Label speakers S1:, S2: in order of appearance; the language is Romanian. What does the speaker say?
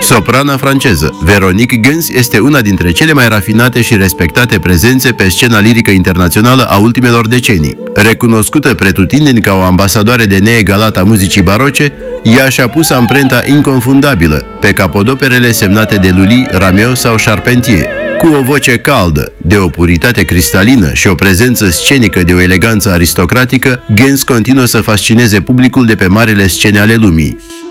S1: Soprana franceză, Véronique Gens este una dintre cele mai rafinate și respectate prezențe pe scena lirică internațională a ultimelor decenii. Recunoscută pretutindeni ca o ambasadoare de neegalat a muzicii baroce, ea și-a pus amprenta inconfundabilă pe capodoperele semnate de Lully, Rameau sau Charpentier. Cu o voce caldă, de o puritate cristalină și o prezență scenică de o eleganță aristocratică, Gens continuă să fascineze publicul de pe marele scene ale lumii.